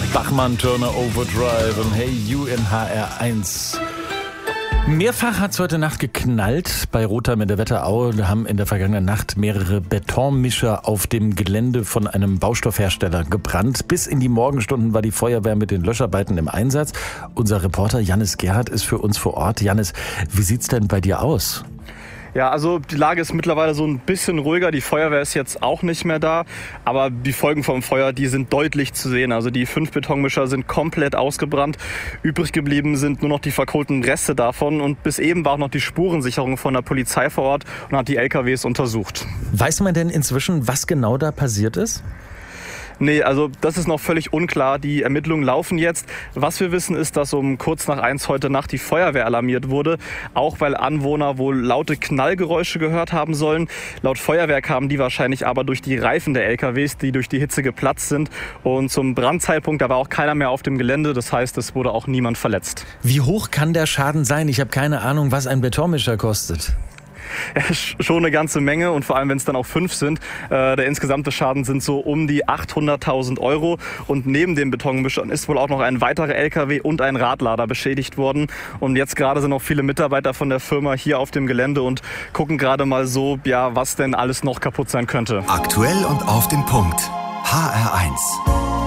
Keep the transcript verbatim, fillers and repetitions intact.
Bachmann, Turner Overdrive und Hey You in H R eins. Mehrfach hat es heute Nacht geknallt bei Rotheim in der Wetterau. Da haben in der vergangenen Nacht mehrere Betonmischer auf dem Gelände von einem Baustoffhersteller gebrannt. Bis in die Morgenstunden war die Feuerwehr mit den Löscharbeiten im Einsatz. Unser Reporter Jannis Gerhardt ist für uns vor Ort. Jannis, wie sieht's denn bei dir aus? Ja, also die Lage ist mittlerweile so ein bisschen ruhiger. Die Feuerwehr ist jetzt auch nicht mehr da. Aber die Folgen vom Feuer, die sind deutlich zu sehen. Also die fünf Betonmischer sind komplett ausgebrannt. Übrig geblieben sind nur noch die verkohlten Reste davon. Und bis eben war auch noch die Spurensicherung von der Polizei vor Ort und hat die L K Ws untersucht. Weiß man denn inzwischen, was genau da passiert ist? Nee, also das ist noch völlig unklar. Die Ermittlungen laufen jetzt. Was wir wissen ist, dass um kurz nach eins heute Nacht die Feuerwehr alarmiert wurde. Auch weil Anwohner wohl laute Knallgeräusche gehört haben sollen. Laut Feuerwehr kamen die wahrscheinlich aber durch die Reifen der L K Ws, die durch die Hitze geplatzt sind. Und zum Brandzeitpunkt, da war auch keiner mehr auf dem Gelände. Das heißt, es wurde auch niemand verletzt. Wie hoch kann der Schaden sein? Ich habe keine Ahnung, was ein Betonmischer kostet. Ja, schon eine ganze Menge und vor allem, wenn es dann auch fünf sind. Äh, der insgesamte Schaden sind so um die achthunderttausend Euro. Und neben den Betonmischern ist wohl auch noch ein weiterer L K W und ein Radlader beschädigt worden. Und jetzt gerade sind auch viele Mitarbeiter von der Firma hier auf dem Gelände und gucken gerade mal so, ja, was denn alles noch kaputt sein könnte. Aktuell und auf den Punkt. H R eins.